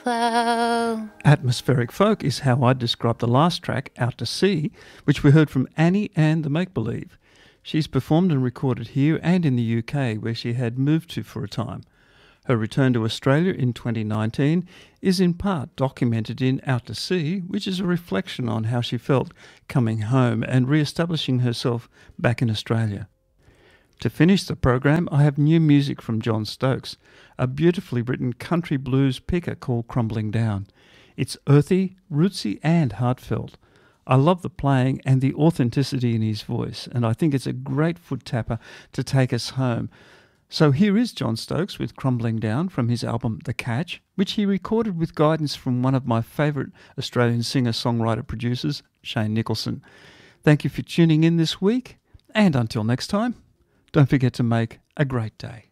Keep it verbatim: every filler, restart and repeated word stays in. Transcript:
flow. Atmospheric folk is how I describe the last track, Out to Sea, which we heard from Annie and the Make Believe. She's performed and recorded here and in the U K, where she had moved to for a time. Her return to Australia in twenty nineteen is in part documented in Out to Sea, which is a reflection on how she felt coming home and re-establishing herself back in Australia. To finish the program, I have new music from John Stokes, a beautifully written country blues picker called Crumbling Down. It's earthy, rootsy and heartfelt. I love the playing and the authenticity in his voice, and I think it's a great foot tapper to take us home. So here is John Stokes with Crumbling Down from his album The Catch, which he recorded with guidance from one of my favourite Australian singer-songwriter-producers, Shane Nicholson. Thank you for tuning in this week, and until next time, don't forget to make a great day.